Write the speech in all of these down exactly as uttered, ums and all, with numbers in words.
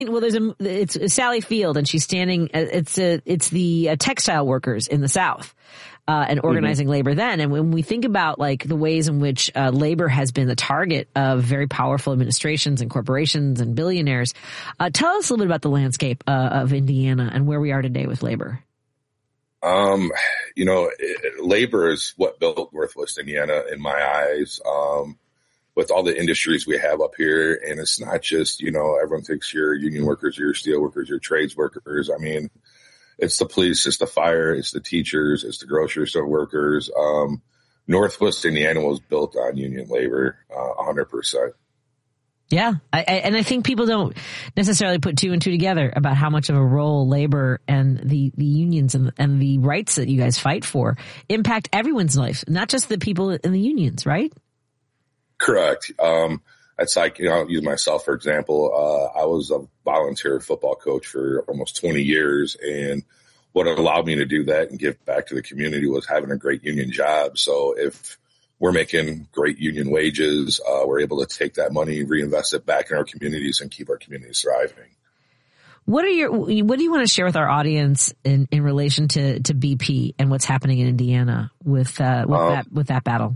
Well, there's a, it's Sally Field, and she's standing, it's a, it's the uh, textile workers in the South, uh, and organizing mm-hmm. labor then. And when we think about like the ways in which uh, labor has been the target of very powerful administrations and corporations and billionaires, uh, tell us a little bit about the landscape uh, of Indiana and where we are today with labor. Um, you know, it, labor is what built Northwest Indiana in my eyes. Um, with all the industries we have up here. And it's not just, you know, everyone thinks you're union workers, you're steel workers, you're trades workers. I mean, it's the police, it's the fire, it's the teachers, it's the grocery store workers. Um, Northwest Indiana was built on union labor, uh, a hundred percent. Yeah. I, I, and I think people don't necessarily put two and two together about how much of a role labor and the, the unions and, and the rights that you guys fight for impact everyone's life, not just the people in the unions, right? Correct. Um, it's like, you know, I'll use myself, for example. Uh, I was a volunteer football coach for almost twenty years. And what allowed me to do that and give back to the community was having a great union job. So if we're making great union wages, uh, we're able to take that money, reinvest it back in our communities and keep our communities thriving. What are your, what do you want to share with our audience in, in relation to, to B P and what's happening in Indiana with, uh, with um, that, with that battle?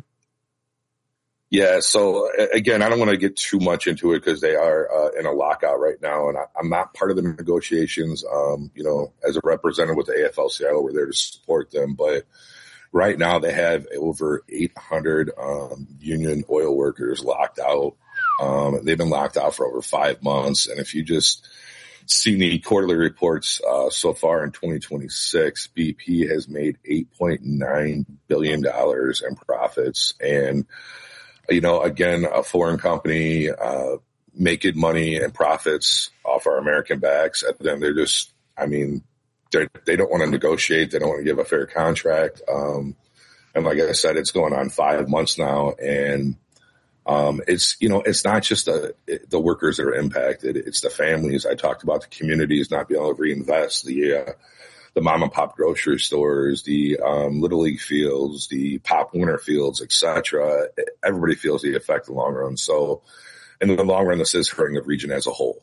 Yeah. So again, I don't want to get too much into it because they are uh, in a lockout right now, and I, I'm not part of the negotiations. Um, you know, as a representative with the A F L C I O, we're there to support them. But right now, they have over eight hundred um, union oil workers locked out. Um, they've been locked out for over five months, and if you just see the quarterly reports uh, so far in twenty twenty-six, B P has made eight point nine billion dollars in profits, and you know, again, a foreign company, uh, making money and profits off our American backs. And then they're just, I mean, they they don't want to negotiate. They don't want to give a fair contract. Um, and like I said, it's going on five months now. And, um, it's, you know, it's not just the, the workers that are impacted. It's the families. I talked about the communities not being able to reinvest, the, uh, the mom and pop grocery stores, the um, Little League fields, the Pop Warner fields, et cetera. Everybody feels the effect in the long run. So in the long run, this is hurting the region as a whole.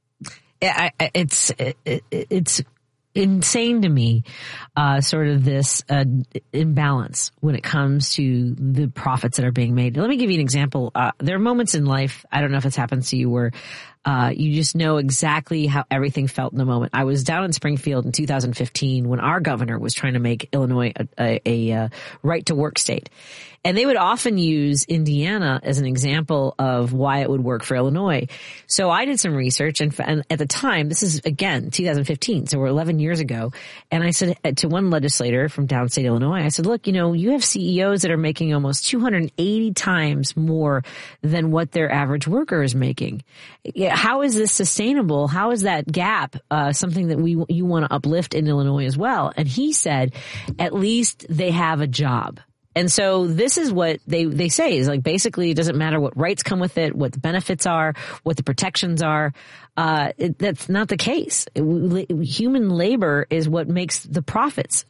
Yeah, I, it's it, it's insane to me, uh, sort of this uh, imbalance when it comes to the profits that are being made. Let me give you an example. Uh, there are moments in life, I don't know if it's happened to you, where Uh, you just know exactly how everything felt in the moment. I was down in Springfield in two thousand fifteen when our governor was trying to make Illinois a, a, a, a right to work state. And they would often use Indiana as an example of why it would work for Illinois. So I did some research, and, and at the time, this is again two thousand fifteen, so we're eleven years ago. And I said to one legislator from downstate Illinois, I said, look, you know, you have C E Os that are making almost two hundred eighty times more than what their average worker is making. How is this sustainable? How is that gap uh, something that we you want to uplift in Illinois as well? And he said, at least they have a job. And so this is what they, they say is like, basically it doesn't matter what rights come with it, what the benefits are, what the protections are. Uh, it, that's not the case. It, human labor is what makes the profits.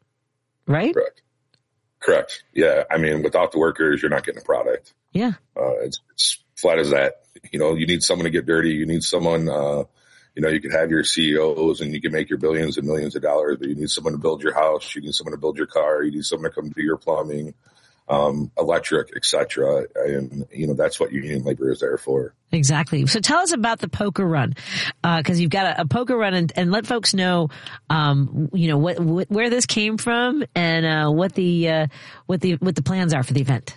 Right? Correct. Correct. Yeah. I mean, without the workers, you're not getting a product. Yeah. Uh, it's, it's flat as that. You know, you need someone to get dirty. You need someone, uh, you know, you could have your C E Os and you can make your billions and millions of dollars, but you need someone to build your house. You need someone to build your car. You need someone to come do your plumbing, um, electric, et cetera. And, you know, that's what union labor is there for. Exactly. So tell us about the poker run, uh, cause you've got a, a poker run, and, and let folks know, um, you know, what, what where this came from and, uh, what the, uh, what the, what the plans are for the event.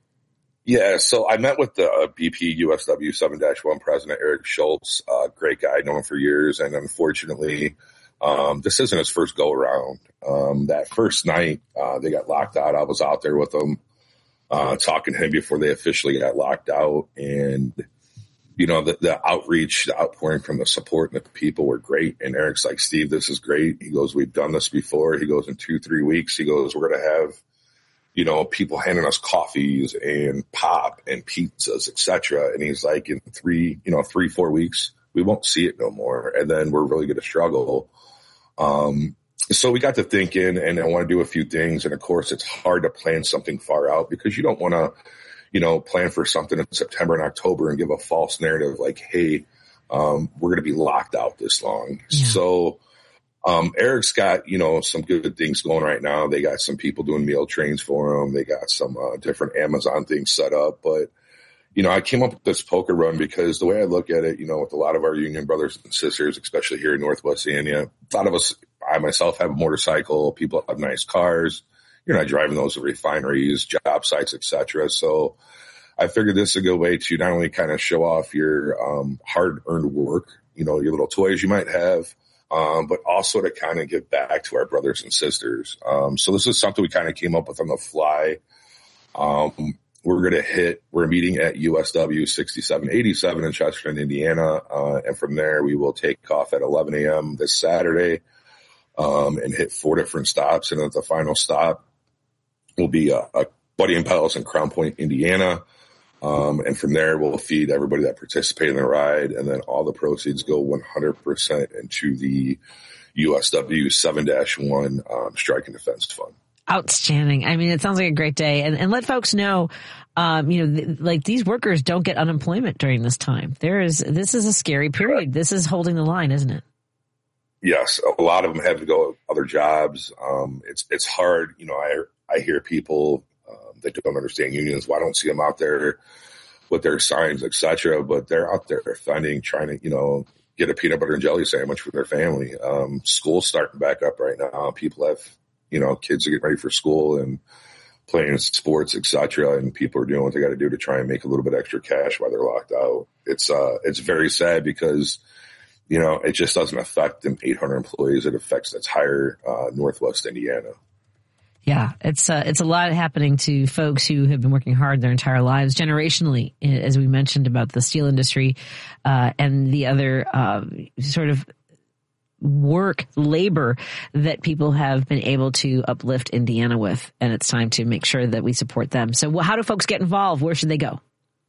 Yeah, so I met with the uh, B P U S W seven dash one president, Eric Schultz, uh, great guy, known him for years. And unfortunately, um, this isn't his first go around. Um, that first night, uh, they got locked out. I was out there with them, uh, talking to him before they officially got locked out. And, you know, the, the outreach, the outpouring from the support and the people were great. And Eric's like, Steve, this is great. He goes, we've done this before. He goes, in two, three weeks, he goes, we're going to have, you know, people handing us coffees and pop and pizzas, et cetera. And he's like, in three, you know, three, four weeks, we won't see it no more. And then we're really going to struggle. Um, so we got to thinking, and I want to do a few things. And of course, it's hard to plan something far out because you don't want to, you know, plan for something in September and October and give a false narrative like, hey, um, we're going to be locked out this long. Yeah. So, um, Eric's got, you know, some good things going right now. They got some people doing meal trains for him. They got some uh, different Amazon things set up. But, you know, I came up with this poker run because the way I look at it, you know, with a lot of our union brothers and sisters, especially here in Northwest Indiana, a lot of us, I myself have a motorcycle. People have nice cars. You're not driving those to refineries, job sites, et cetera. So I figured this is a good way to not only kind of show off your um, hard-earned work, you know, your little toys you might have, um, but also to kind of give back to our brothers and sisters. Um, so this is something we kind of came up with on the fly. Um, we're going to hit, we're meeting at U S W sixty-seven eighty-seven in Chesterton, Indiana. Uh, and from there, we will take off at eleven a.m. this Saturday um, and hit four different stops. And at the final stop will be a, a Buddy and Palace in Crown Point, Indiana. Um, and from there, we'll feed everybody that participated in the ride. And then all the proceeds go one hundred percent into the U S W seven dash one um, Strike and Defense Fund. Outstanding. I mean, it sounds like a great day. And, and let folks know, um, you know, th- like these workers don't get unemployment during this time. There is, this is a scary period. This is holding the line, isn't it? Yes. A lot of them have to go other jobs. Um, it's, it's hard. You know, I, I hear people um, that don't understand unions. Well, I don't see them out there with their signs, et cetera, but they're out there defending, trying to, you know, get a peanut butter and jelly sandwich for their family. Um, school's starting back up right now. People have, you know, kids are getting ready for school and playing sports, et cetera. And people are doing what they got to do to try and make a little bit extra cash while they're locked out. It's, uh, it's very sad because, you know, it just doesn't affect them eight hundred employees. It affects the entire, uh, Northwest Indiana. Yeah, it's uh, it's a lot happening to folks who have been working hard their entire lives, generationally, as we mentioned about the steel industry, uh, and the other, uh, sort of work, labor that people have been able to uplift Indiana with. And it's time to make sure that we support them. So how do folks get involved? Where should they go?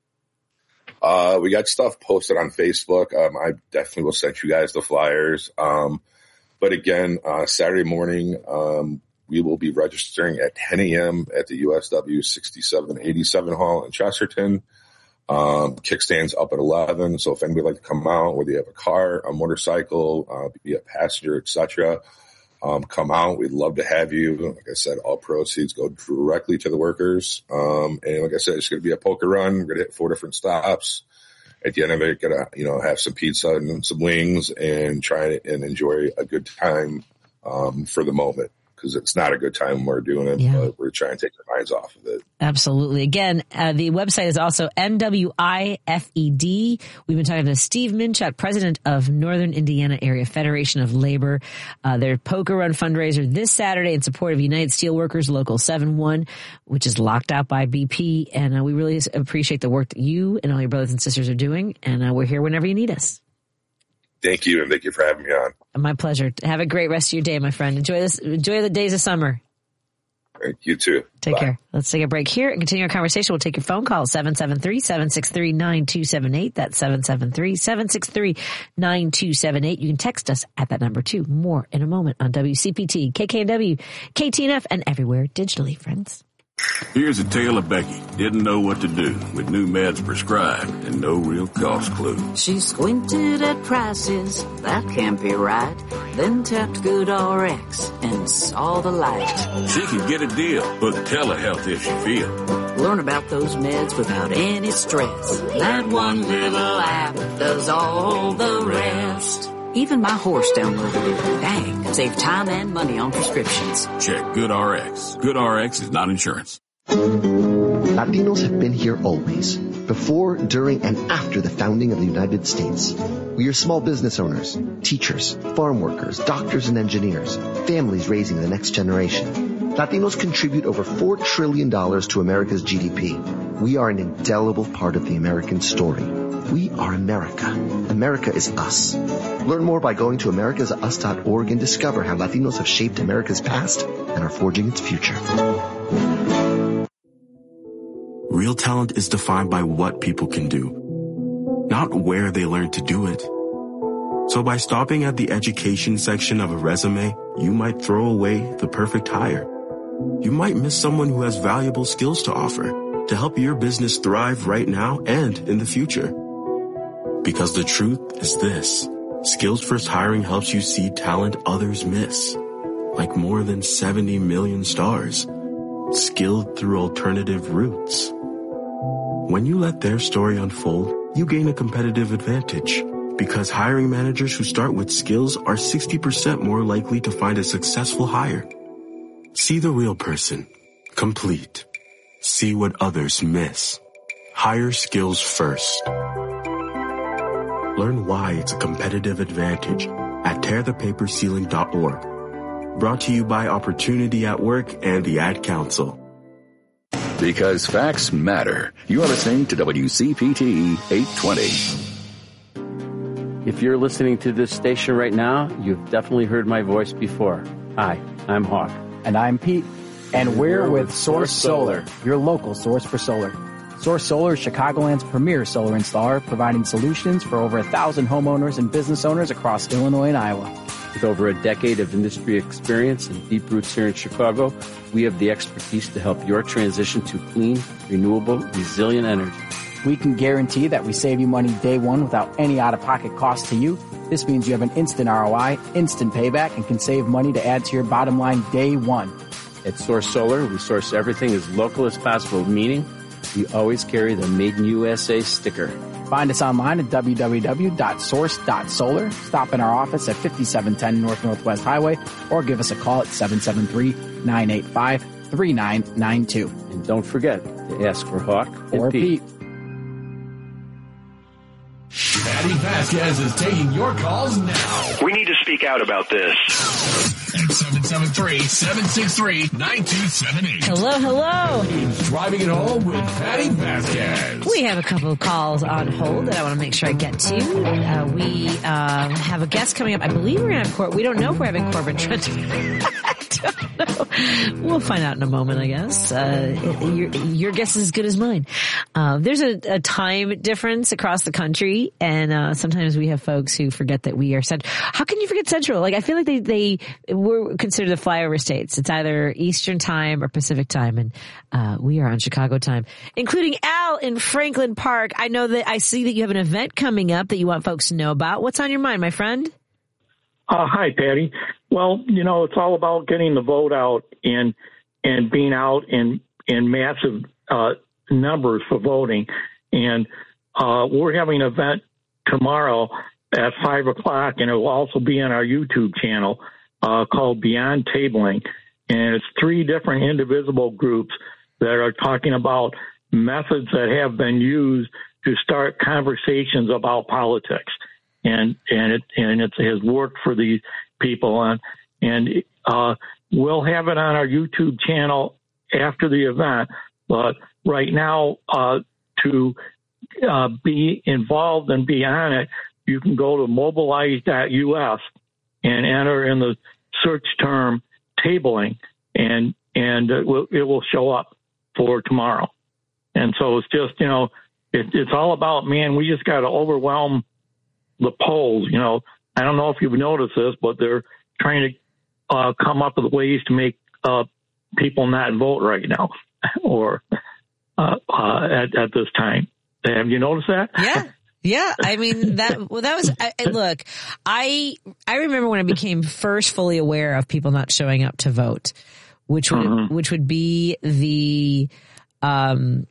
Uh, we got stuff posted on Facebook. Um, I definitely will send you guys the flyers. Um, but again, uh, Saturday morning, um, we will be registering at ten a.m. at the U S W sixty-seven eighty-seven Hall in Chesterton. Um, kickstands up at eleven. So if anybody would like to come out, whether you have a car, a motorcycle, uh, be a passenger, et cetera, um, come out. We'd love to have you. Like I said, all proceeds go directly to the workers. Um, and like I said, it's going to be a poker run. We're going to hit four different stops. At the end of it, gonna, you know, have some pizza and some wings and try and enjoy a good time, um, for the moment. Because it's not a good time when we're doing it, yeah. But we're trying to take our minds off of it. Absolutely. Again, uh, the website is also N W I F E D. We've been talking to Steve Minchuk, president of Northern Indiana Area Federation of Labor. Uh, their poker run fundraiser this Saturday in support of United Steelworkers Local seven one, which is locked out by B P. And uh, we really appreciate the work that you and all your brothers and sisters are doing. And uh, we're here whenever you need us. Thank you, and thank you for having me on. My pleasure. Have a great rest of your day, my friend. Enjoy this. Enjoy the days of summer. Thank you too. Take Bye. care. Let's take a break here and continue our conversation. We'll take your phone call, seven seven three, seven six three, nine two seven eight. That's seven seven three, seven six three, nine two seven eight. You can text us at that number too. More in a moment on W C P T, K K N W, K T N F, and everywhere digitally, friends. Here's a tale of Becky. Didn't know what to do with new meds prescribed and no real cost clue. She squinted at prices, that can't be right. Then tapped GoodRx and saw the light. She could get a deal, book telehealth if she feel. Learn about those meds without any stress. That one little app does all the rest. Even my horse downloaded it. Dang, save time and money on prescriptions. Check GoodRx. GoodRx is not insurance. Latinos have been here always, before, during, and after the founding of the United States. We are small business owners, teachers, farm workers, doctors and engineers, families raising the next generation. Latinos contribute over four trillion dollars to America's G D P. We are an indelible part of the American story. We are America. America is us. Learn more by going to americas us dot org and discover how Latinos have shaped America's past and are forging its future. Real talent is defined by what people can do, not where they learn to do it. So by stopping at the education section of a resume, you might throw away the perfect hire. You might miss someone who has valuable skills to offer to help your business thrive right now and in the future. Because the truth is this. Skills First Hiring helps you see talent others miss. Like more than seventy million stars. Skilled through alternative routes. When you let their story unfold, you gain a competitive advantage. Because hiring managers who start with skills are sixty percent more likely to find a successful hire. See the real person. Complete. See what others miss. Hire skills first. Learn why it's a competitive advantage at tear the paper ceiling dot org. Brought to you by Opportunity at Work and the Ad Council. Because facts matter. You are listening to W C P T eight twenty. If you're listening to this station right now, you've definitely heard my voice before. Hi, I'm Hawk. And I'm Pete. And we're with Source Solar, your local source for solar. Source Solar is Chicagoland's premier solar installer, providing solutions for over a thousand homeowners and business owners across Illinois and Iowa. With over a decade of industry experience and deep roots here in Chicago, we have the expertise to help your transition to clean, renewable, resilient energy. We can guarantee that we save you money day one without any out-of-pocket cost to you. This means you have an instant R O I, instant payback, and can save money to add to your bottom line day one. At Source Solar, we source everything as local as possible, meaning we always carry the Made in U S A sticker. Find us online at w w w dot source dot solar. Stop in our office at fifty-seven ten North Northwest Highway or give us a call at seven seven three, nine eight five, three nine nine two. And don't forget to ask for Hawk or and Pete. Pete. Patty Vasquez is taking your calls now. We need to speak out about this. At seven seven three, seven six three, nine two seven eight. Hello, hello. It's Driving It Home with Patty Vasquez. We have a couple of calls on hold that I want to make sure I get to. Uh, we uh, have a guest coming up. I believe we're going to have Corbin. We don't know if we're having Corbin Trent. I don't know. We'll find out in a moment, I guess. Uh, your, your guess is as good as mine. Uh, there's a, a time difference across the country, and uh, sometimes we have folks who forget that we are central. How can you forget Central? Like, I feel like they, they we're considered the flyover states. It's either Eastern time or Pacific time, and uh, we are on Chicago time, including Al in Franklin Park. I know that I see that you have an event coming up that you want folks to know about. What's on your mind, my friend? Uh, hi, Patty. Well, you know, it's all about getting the vote out and and being out in in massive uh, numbers for voting. And uh, we're having an event tomorrow at five o'clock, and it will also be on our YouTube channel uh, called Beyond Tabling. And it's three different indivisible groups that are talking about methods that have been used to start conversations about politics. And and it and it has worked for these people, and and uh, we'll have it on our YouTube channel after the event. But right now, uh, to uh, be involved and be on it, you can go to mobilize dot U S and enter in the search term tabling, and and it will, it will show up for tomorrow. And so it's just, you know, it, it's all about, man, we just got to overwhelm the polls. You know, I don't know if you've noticed this, but they're trying to uh, come up with ways to make uh, people not vote right now or uh, uh, at, at this time. Have you noticed that? Yeah. Yeah, I mean that. Well, that was. I, look, I I remember when I became first fully aware of people not showing up to vote, which would mm-hmm. which would be the um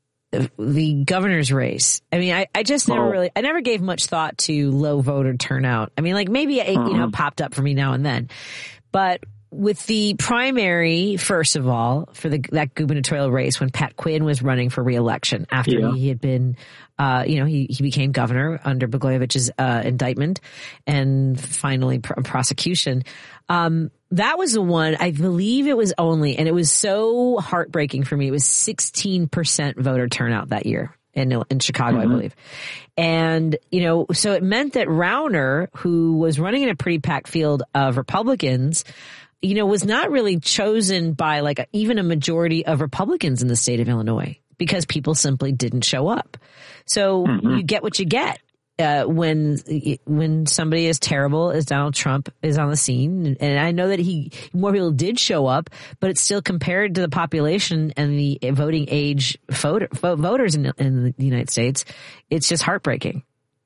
the governor's race. I mean, I, I just never oh. really, I never gave much thought to low voter turnout. I mean, like maybe it mm-hmm. you know popped up for me now and then, but with the primary, first of all, for the that gubernatorial race when Pat Quinn was running for re-election after yeah. he had been, uh, you know, he, he became governor under Blagojevich's uh, indictment and finally pr- prosecution. Um, that was the one, I believe it was only, and it was so heartbreaking for me. It was sixteen percent voter turnout that year in in Chicago, mm-hmm. I believe. And, you know, so it meant that Rauner, who was running in a pretty packed field of Republicans, you know, was not really chosen by like a, even a majority of Republicans in the state of Illinois because people simply didn't show up. So mm-hmm. you get what you get uh, when when somebody as terrible as Donald Trump is on the scene. And I know that he more people did show up, but it's still compared to the population and the voting age voter, voters in, in the United States. It's just heartbreaking.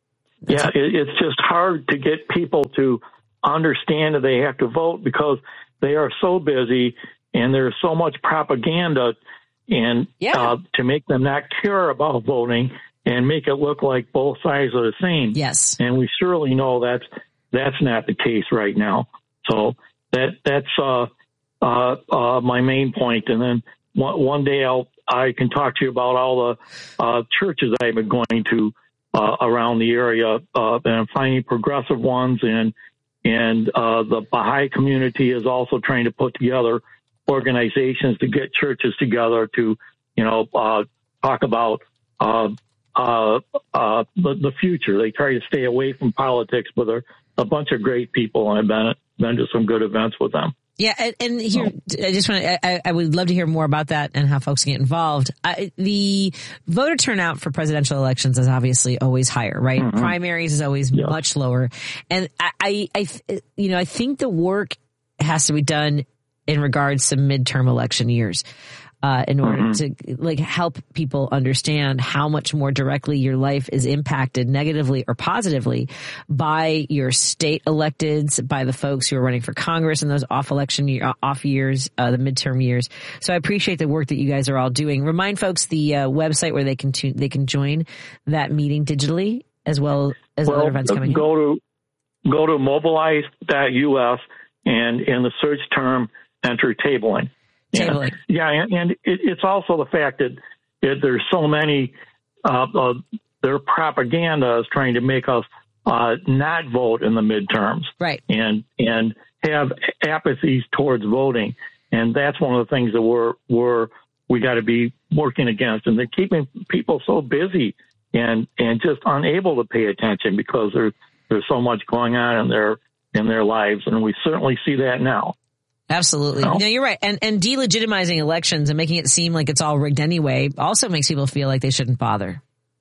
Yeah, it, it's just hard to get people to understand that they have to vote because they are so busy and there's so much propaganda and yeah. uh, to make them not care about voting and make it look like both sides are the same. Yes. And we surely know that's, that's not the case right now. So that, that's uh, uh, uh, my main point. And then one, one day I'll, I can talk to you about all the uh, churches I've been going to uh, around the area, uh, and I'm finding progressive ones, and and uh, the Baha'i community is also trying to put together organizations to get churches together to, you know, uh, talk about uh, uh, uh, the, the future. They try to stay away from politics, but they're a bunch of great people, and I've been been to some good events with them. Yeah, and, and here, I just want to, I, I would love to hear more about that and how folks can get involved. I, the voter turnout for presidential elections is obviously always higher, right? Mm-hmm. Primaries is always yeah. much lower. And I, I, I, you know, I think the work has to be done in regards to midterm election years. Uh, in order mm-hmm. to like help people understand how much more directly your life is impacted negatively or positively by your state electeds, by the folks who are running for Congress in those off election year, off years, uh, the midterm years. So I appreciate the work that you guys are all doing. Remind folks the uh, website where they can tu- they can join that meeting digitally as well as well, other events coming. Go in. to go to mobilize dot U S and in the search term enter tabling. Tabling. Yeah, and, and it, it's also the fact that it, there's so many, uh, uh, their propaganda is trying to make us uh, not vote in the midterms. Right. And and have apathies towards voting. And that's one of the things that we're, we're we got to be working against. And they're keeping people so busy and, and just unable to pay attention because there's, there's so much going on in their, in their lives. And we certainly see that now. Absolutely. No, no you're right. And and delegitimizing elections and making it seem like it's all rigged anyway also makes people feel like they shouldn't bother.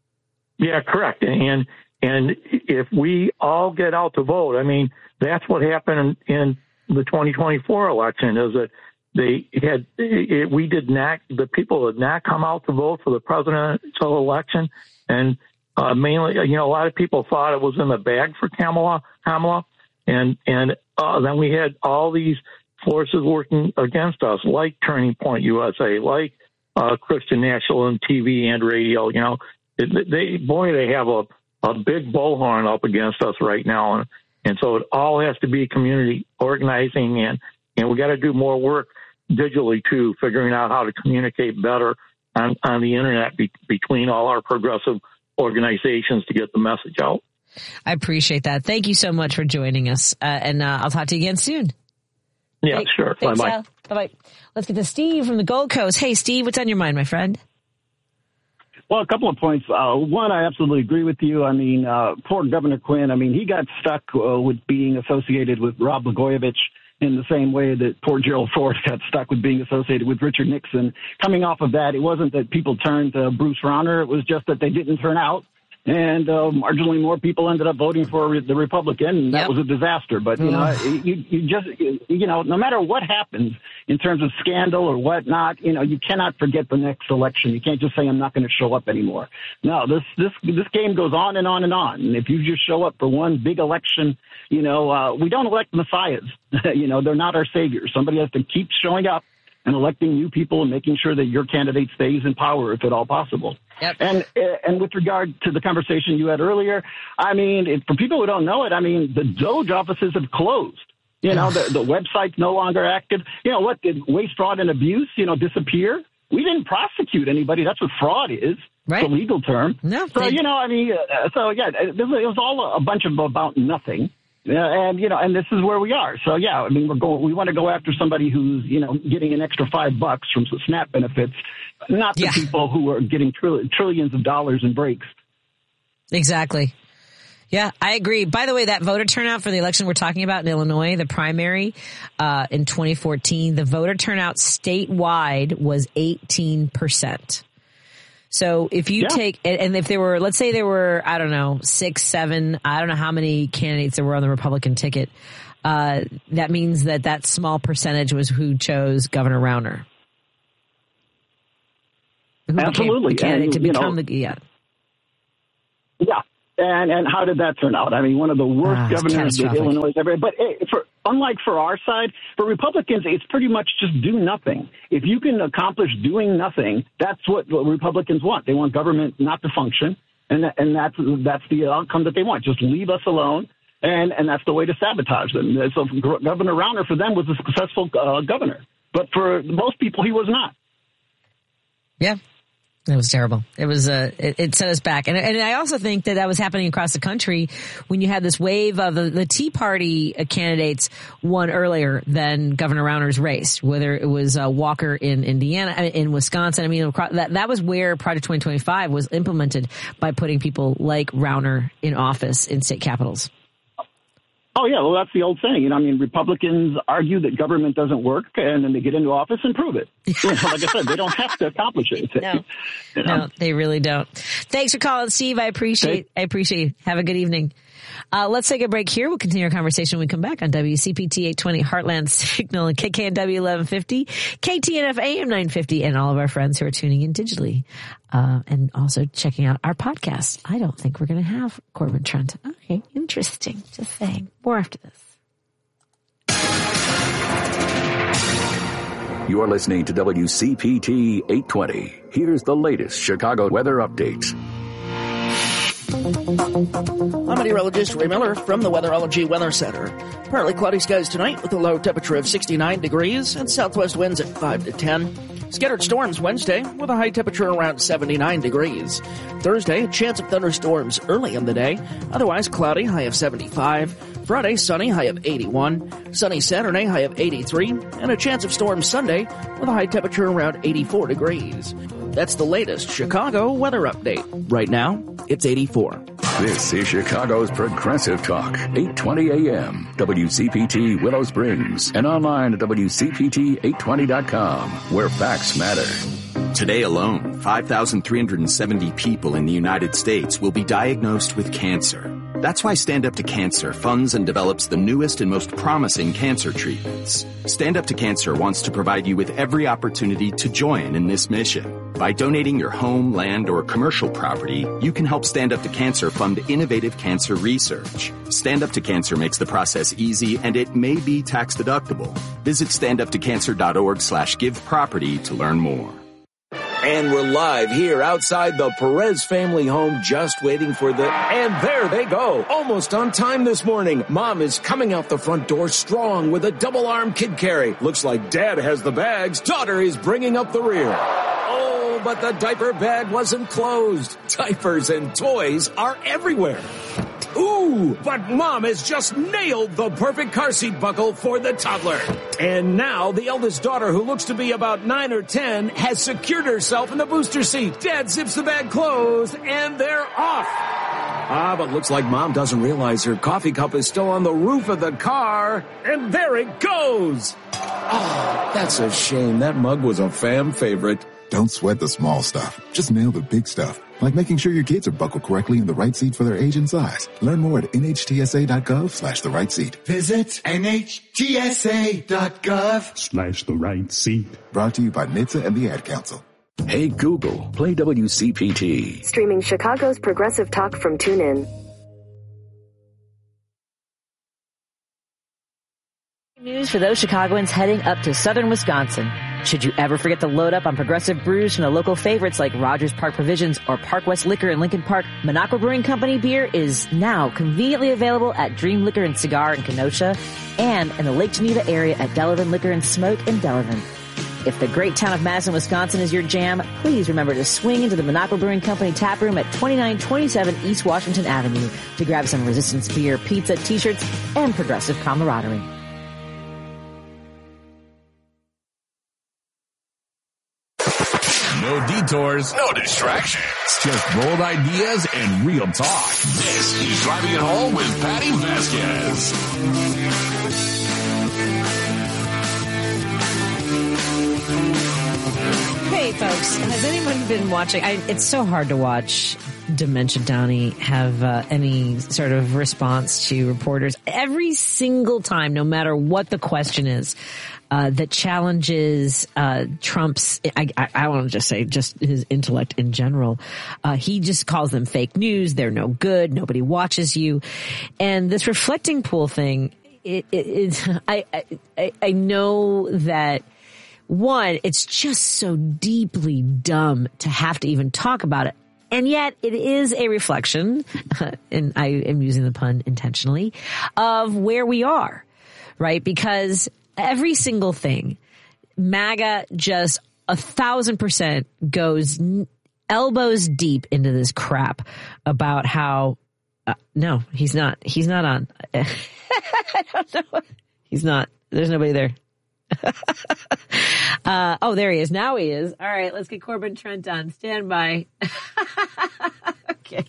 Yeah, correct. And and if we all get out to vote, I mean, that's what happened in, in the twenty twenty-four election is that they had, it, we did not, the people did not come out to vote for the presidential election. And uh, mainly, you know, a lot of people thought it was in the bag for Kamala, Kamala. And, and uh, then we had all these forces working against us, like Turning Point U S A, like uh, Christian National and T V and radio. You know, they, they boy, they have a, a big bullhorn up against us right now, and and so it all has to be community organizing, and and we got to do more work digitally too, figuring out how to communicate better on on the internet be, between all our progressive organizations to get the message out. I appreciate that. Thank you so much for joining us, uh, and uh, I'll talk to you again soon. Yeah, Thanks, sure. Thanks, Bye-bye. Bye-bye. Let's get to Steve from the Gold Coast. Hey, Steve, what's on your mind, my friend? Well, a couple of points. Uh, one, I absolutely agree with you. I mean, uh, poor Governor Quinn, I mean, he got stuck uh, with being associated with Rod Blagojevich in the same way that poor Gerald Ford got stuck with being associated with Richard Nixon. Coming off of that, it wasn't that people turned to Bruce Rauner. It was just that they didn't turn out. And uh, marginally more people ended up voting for the Republican, and that yep. was a disaster. But, you know, you, you just, you know, no matter what happens in terms of scandal or whatnot, you know, you cannot forget the next election. You can't just say, I'm not going to show up anymore. No, this, this, this game goes on and on and on. And if you just show up for one big election, you know, uh, we don't elect messiahs. You know, they're not our saviors. Somebody has to keep showing up and electing new people and making sure that your candidate stays in power if at all possible. Yep. And and with regard to the conversation you had earlier, I mean, it, for people who don't know it, I mean, the Doge offices have closed. You know, the, the website's no longer active. You know, what, did waste, fraud, and abuse, you know, disappear? We didn't prosecute anybody. That's what fraud is. Right. It's a legal term. No, so, you know, I mean, uh, so, yeah, it was all a bunch of about nothing. Yeah, and, you know, and this is where we are. So, yeah, I mean, we're going, we want to go after somebody who's, you know, getting an extra five bucks from some SNAP benefits, not the yeah. people who are getting trill- trillions of dollars in breaks. Exactly. Yeah, I agree. By the way, that voter turnout for the election we're talking about in Illinois, the primary uh, in twenty fourteen, the voter turnout statewide was eighteen percent. So if you yeah. take, and if there were, let's say there were, I don't know, six, seven, I don't know how many candidates there were on the Republican ticket, uh, that means that that small percentage was who chose Governor Rauner. Who Absolutely. Became the candidate and, to become know, the, yeah. Yeah. And and how did that turn out? I mean, one of the worst ah, governors that Illinois has ever. But it, for unlike for our side, for Republicans, it's pretty much just do nothing. If you can accomplish doing nothing, that's what, what Republicans want. They want government not to function, and and that's that's the outcome that they want. Just leave us alone, and and that's the way to sabotage them. So Governor Rauner, for them, was a successful uh, governor, but for most people, he was not. Yeah. It was terrible. It was, uh, it, it set us back. And, and I also think that that was happening across the country when you had this wave of the, the Tea Party candidates won earlier than Governor Rauner's race, whether it was uh, Walker in Indiana, in Wisconsin. I mean, that, that was where Project twenty twenty-five was implemented by putting people like Rauner in office in state capitals. Oh, yeah. Well, that's the old saying. You know, I mean, Republicans argue that government doesn't work, and then they get into office and prove it. You know, like I said, they don't have to accomplish anything. No, you know? no, they really don't. Thanks for calling, Steve. I appreciate, I appreciate it. Have a good evening. Uh, let's take a break here. We'll continue our conversation when we come back on W C P T eight twenty Heartland Signal and K K N W eleven fifty, K T N F A M nine fifty, and all of our friends who are tuning in digitally, uh, and also checking out our podcast. I don't think we're going to have Corbin Trent. Okay, interesting. Just saying. More after this. You are listening to W C P T eight twenty. Here's the latest Chicago weather update. I'm meteorologist Ray Miller from the Weatherology Weather Center. Partly cloudy skies tonight with a low temperature of sixty-nine degrees and southwest winds at five to ten. Scattered storms Wednesday with a high temperature around seventy-nine degrees. Thursday, a chance of thunderstorms early in the day. Otherwise cloudy, high of seventy-five. Friday, sunny, high of eighty-one. Sunny Saturday, high of eighty-three. And a chance of storms Sunday with a high temperature around eighty-four degrees. That's the latest Chicago weather update. Right now, it's eighty-four. This is Chicago's Progressive Talk, eight twenty A M, W C P T Willow Springs, and online at W C P T eight twenty dot com, where facts matter. Today alone, five thousand three hundred seventy people in the United States will be diagnosed with cancer. That's why Stand Up to Cancer funds and develops the newest and most promising cancer treatments. Stand Up to Cancer wants to provide you with every opportunity to join in this mission. By donating your home, land, or commercial property, you can help Stand Up to Cancer fund innovative cancer research. Stand Up to Cancer makes the process easy, and it may be tax deductible. Visit standuptocancer.org slash give property to learn more. And we're live here outside the Perez family home, just waiting for the... And there they go. Almost on time this morning. Mom is coming out the front door strong with a double-arm kid carry. Looks like Dad has the bags. Daughter is bringing up the rear. Oh, but the diaper bag wasn't closed. Diapers and toys are everywhere. Ooh, but Mom has just nailed the perfect car seat buckle for the toddler. And now the eldest daughter, who looks to be about nine or ten, has secured herself in the booster seat. Dad zips the bag closed, and they're off. Ah, but looks like Mom doesn't realize her coffee cup is still on the roof of the car. And there it goes. Oh, that's a shame. That mug was a fam favorite. Don't sweat the small stuff. Just nail the big stuff. Like making sure your kids are buckled correctly in the right seat for their age and size. Learn more at nhtsa.gov slash the right seat. Visit nhtsa.gov slash the right seat. Brought to you by N H T S A and the Ad Council. Hey Google, play W C P T. Streaming Chicago's Progressive Talk from TuneIn. News for those Chicagoans heading up to southern Wisconsin. Should you ever forget to load up on Progressive brews from the local favorites like Rogers Park Provisions or Park West Liquor in Lincoln Park, Minocqua Brewing Company beer is now conveniently available at Dream Liquor and Cigar in Kenosha and in the Lake Geneva area at Delavan Liquor and Smoke in Delavan. If the great town of Madison, Wisconsin is your jam, please remember to swing into the Minocqua Brewing Company tap room at twenty-nine twenty-seven East Washington Avenue to grab some Resistance beer, pizza, t-shirts, and Progressive camaraderie. No detours, no distractions, just bold ideas and real talk. This is Driving It Home with Patty Vasquez. Hey folks, has anyone been watching? I, it's so hard to watch dementia, Donnie, have uh, any sort of response to reporters every single time, no matter what the question is, uh, that challenges uh, Trump's, I, I, I want to just say just his intellect in general. Uh, he just calls them fake news. They're no good. Nobody watches you. And this reflecting pool thing, it, it, it I, I, I know that one, it's just so deeply dumb to have to even talk about it. And yet it is a reflection, and I am using the pun intentionally, of where we are, right? Because every single thing, MAGA just a thousand percent goes elbows deep into this crap about how, uh, no, he's not, he's not on. I don't know. He's not, there's nobody there. uh, oh, there he is. Now he is. All right, let's get Corbin Trent on. Stand by. Okay.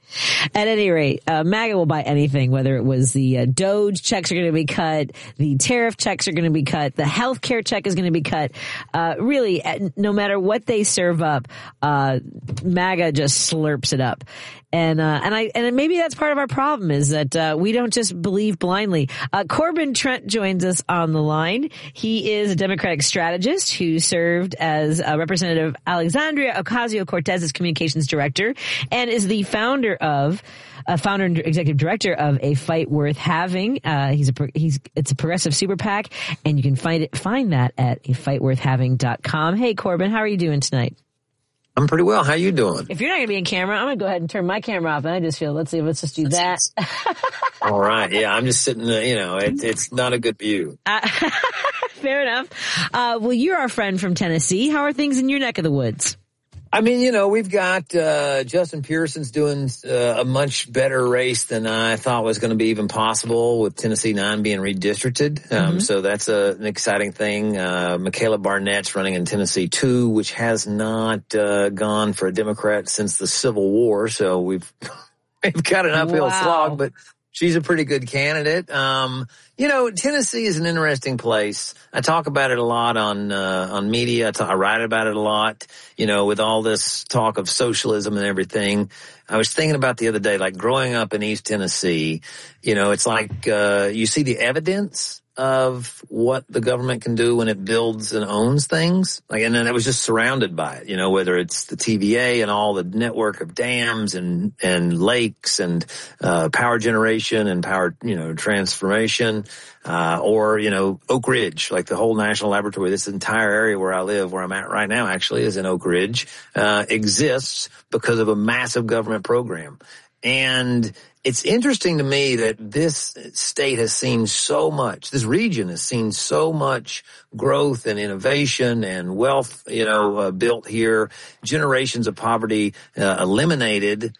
At any rate, uh, MAGA will buy anything, whether it was the uh, Doge checks are going to be cut, the tariff checks are going to be cut, the health care check is going to be cut. Uh, really, no matter what they serve up, uh, MAGA just slurps it up. And, uh, and I, and maybe that's part of our problem is that, uh, we don't just believe blindly. Uh, Corbin Trent joins us on the line. He is a Democratic strategist who served as uh, Representative Alexandria Ocasio-Cortez's communications director and is the founder of, uh, founder and executive director of A Fight Worth Having. Uh, he's a, he's, it's a progressive super PAC and you can find it, find that at a fight worth having dot com. Hey, Corbin, how are you doing tonight? I'm pretty well. How you doing? If you're not going to be in camera, I'm going to go ahead and turn my camera off. And I just feel, let's see, let's just do that. All right. Yeah, I'm just sitting there, you know, it, it's not a good view. Uh, fair enough. Uh, well, you're our friend from Tennessee. How are things in your neck of the woods? I mean, you know, we've got uh Justin Pearson's doing uh, a much better race than I thought was going to be even possible with Tennessee nine being redistricted. Um, mm-hmm. So that's a, an exciting thing. Uh, Michaela Barnett's running in Tennessee two, which has not uh, gone for a Democrat since the Civil War. So we've we've got an uphill wow. slog, but she's a pretty good candidate. Um, you know, Tennessee is an interesting place. I talk about it a lot on, uh, on media. I, talk, I write about it a lot, you know, with all this talk of socialism and everything. I was thinking about the other day, like growing up in East Tennessee, you know, it's like, uh, you see the evidence of what the government can do when it builds and owns things. Like, and then it was just surrounded by it, you know, whether it's the T V A and all the network of dams and, and lakes and, uh, power generation and power, you know, transformation, uh, or, you know, Oak Ridge, like the whole national laboratory, this entire area where I live, where I'm at right now actually is in Oak Ridge, uh, exists because of a massive government program. And it's interesting to me that this state has seen so much, this region has seen so much growth and innovation and wealth, you know, uh, built here, generations of poverty uh, eliminated,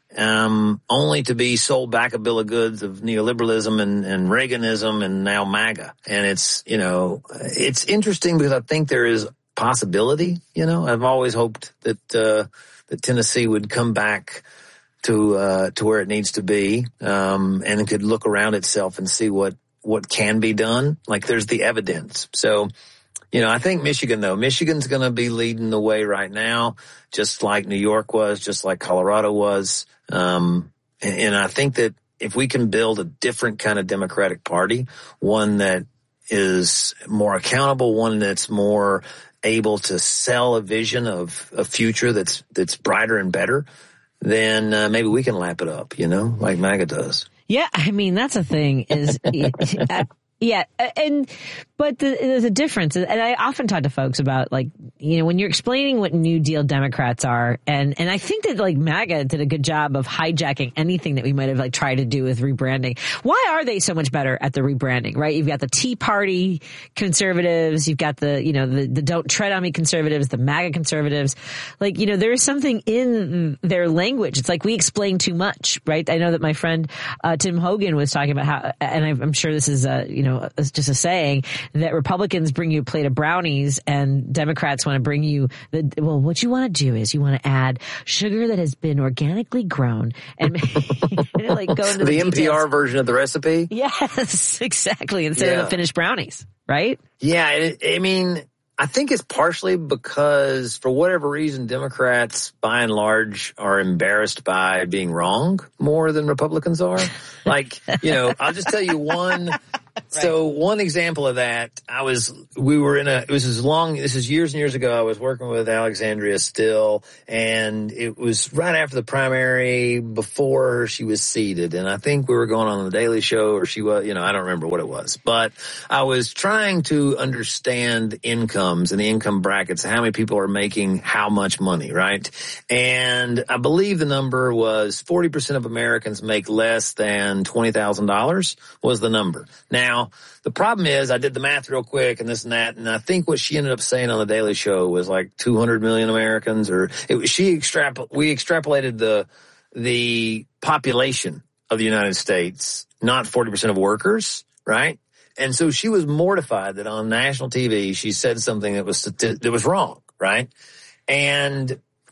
um, only to be sold back a bill of goods of neoliberalism and, and Reaganism and now MAGA. And it's, you know, it's interesting because I think there is possibility, you know, I've always hoped that, uh, that Tennessee would come back to, uh, to where it needs to be, um, and it could look around itself and see what, what can be done. Like there's the evidence. So, you know, I think Michigan though, Michigan's going to be leading the way right now, just like New York was, just like Colorado was. Um, and, and I think that if we can build a different kind of Democratic Party, one that is more accountable, one that's more able to sell a vision of a future that's, that's brighter and better, then uh, maybe we can lap it up, you know, like MAGA does. Yeah, I mean, that's a thing is, uh, yeah, and, but the, there's a difference. And I often talk to folks about like, you know, when you're explaining what New Deal Democrats are, and, and I think that like MAGA did a good job of hijacking anything that we might have like tried to do with rebranding. Why are they so much better at the rebranding, right? You've got the Tea Party conservatives, you've got the, you know, the, the Don't Tread on Me conservatives, the MAGA conservatives. Like, you know, there is something in their language. It's like we explain too much, right? I know that my friend, uh, Tim Hogan was talking about how, and I'm sure this is a, you know, it's just a saying that Republicans bring you a plate of brownies and Democrats want to bring you the, well, what you want to do is you want to add sugar that has been organically grown and like go into the, the N P R details. Version of the recipe. Yes, exactly. Instead yeah. of the finished brownies, right? Yeah. I mean, I think it's partially because, for whatever reason, Democrats, by and large, are embarrassed by being wrong more than Republicans are. Like, you know, I'll just tell you one. Right. So one example of that, I was, we were in a, it was as long, this is years and years ago, I was working with Alexandria Still, and it was right after the primary, before she was seated. And I think we were going on the Daily Show, or she was, you know, I don't remember what it was. But I was trying to understand incomes and the income brackets, how many people are making how much money, right? And I believe the number was forty percent of Americans make less than twenty thousand dollars was the number. Now, the problem is, I did the math real quick and this and that, and I think what she ended up saying on the Daily Show was like two hundred million Americans, or it was, she extrapol, we extrapolated the, the population of the United States, not forty percent of workers, right? And so she was mortified that on national T V, she said something that was, that was wrong, right? And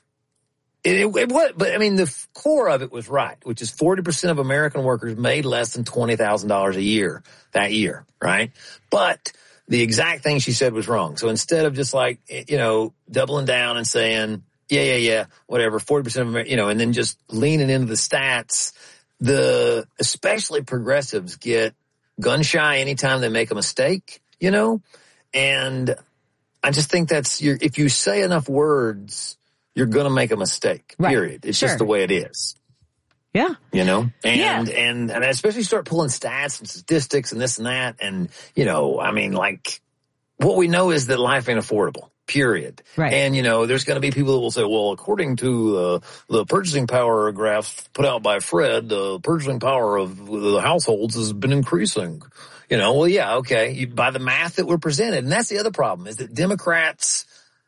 It, it, it was, but I mean, the core of it was right, which is forty percent of American workers made less than twenty thousand dollars a year that year, right? But the exact thing she said was wrong. So instead of just like, you know, doubling down and saying, yeah, yeah, yeah, whatever, forty percent of America, you know, and then just leaning into the stats, the, especially progressives get gun shy anytime they make a mistake, you know? And I just think that's your, if you say enough words, you're going to make a mistake, period. Right. It's sure. just the way it is. Yeah. You know, and, yeah. and, and especially start pulling stats and statistics and this and that. And, you know, I mean, like, what we know is that life ain't affordable, period. Right. And, you know, there's going to be people that will say, well, according to uh, the purchasing power graphs put out by Fred, the purchasing power of the households has been increasing. You know, well, yeah, okay, you, by the math that we're presented. And that's the other problem, is that Democrats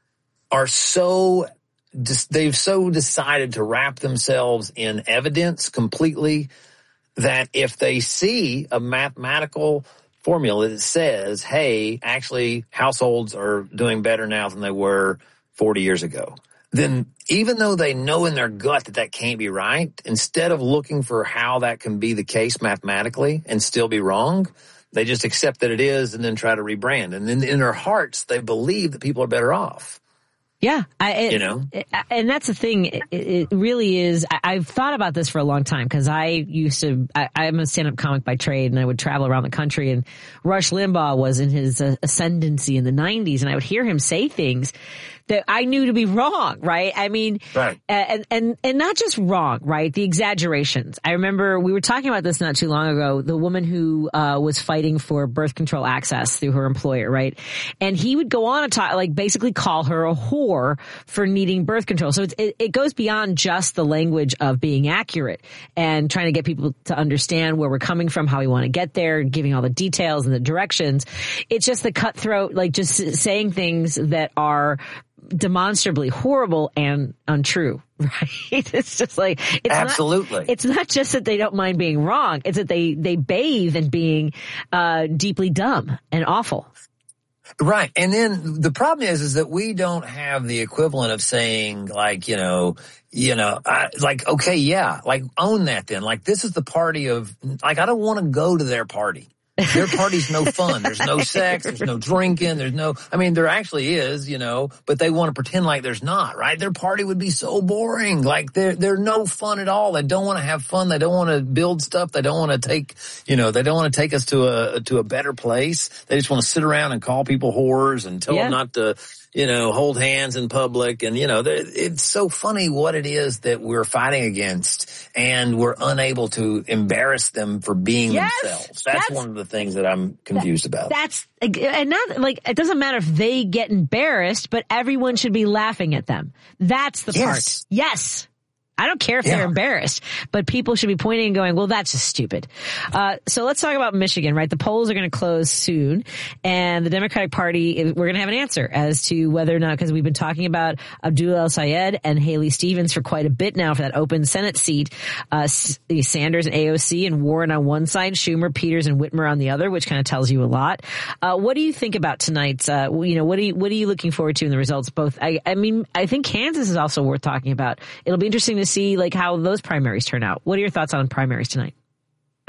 are so they've so decided to wrap themselves in evidence completely that if they see a mathematical formula that says, hey, actually households are doing better now than they were forty years ago, then even though they know in their gut that that can't be right, instead of looking for how that can be the case mathematically and still be wrong, they just accept that it is and then try to rebrand. And then in their hearts, they believe that people are better off. Yeah, I, it, you know, and that's the thing. It, it really is. I, I've thought about this for a long time because I used to. I, I'm a stand-up comic by trade, and I would travel around the country. And Rush Limbaugh was in his uh, ascendancy in the nineties, and I would hear him say things that I knew to be wrong, right? I mean, right. and, and, and not just wrong, right? The exaggerations. I remember we were talking about this not too long ago, the woman who, uh, was fighting for birth control access through her employer, right? And he would go on and talk, like basically call her a whore for needing birth control. So it's, it, it goes beyond just the language of being accurate and trying to get people to understand where we're coming from, how we want to get there, giving all the details and the directions. It's just the cutthroat, like just saying things that are demonstrably horrible and untrue, right? It's just like, it's absolutely. Not, it's not just that they don't mind being wrong. It's that they, they bathe in being, uh, deeply dumb and awful. Right. And then the problem is, is that we don't have the equivalent of saying like, you know, you know, I, like, okay, yeah, like own that then. Like this is the party of, like, I don't want to go to their party. Their party's no fun. There's no sex. There's no drinking. There's no, I mean, there actually is, you know, but they want to pretend like there's not, right? Their party would be so boring. Like they're, they're no fun at all. They don't want to have fun. They don't want to build stuff. They don't want to take, you know, they don't want to take us to a, to a better place. They just want to sit around and call people whores and tell yeah. them not to, you know, hold hands in public. And, you know, it's so funny what it is that we're fighting against, and we're unable to embarrass them for being yes, themselves. That's, that's one of the things that I'm confused that, about. That's, and not, like, it doesn't matter if they get embarrassed, but everyone should be laughing at them. That's the yes. part. Yes. I don't care if yeah. they're embarrassed, but people should be pointing and going, well, that's just stupid. Uh, so let's talk about Michigan, right? The polls are going to close soon, and the Democratic Party, we're going to have an answer as to whether or not, because we've been talking about Abdul El-Sayed and Haley Stevens for quite a bit now for that open Senate seat. Uh, Sanders and A O C and Warren on one side, Schumer, Peters, and Whitmer on the other, which kind of tells you a lot. Uh, what do you think about tonight's, uh, you know, what are you, what are you looking forward to in the results? Both, I, I mean, I think Kansas is also worth talking about. It'll be interesting to see like how those primaries turn out. What are your thoughts on primaries tonight?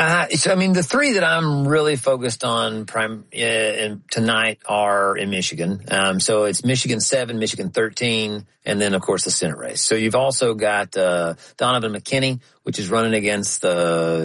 Uh, so, I mean, the three that I'm really focused on prime uh, in, tonight are in Michigan. Um, so it's Michigan seven, Michigan thirteen, and then, of course, the Senate race. So you've also got uh, Donovan McKinney, which is running against uh,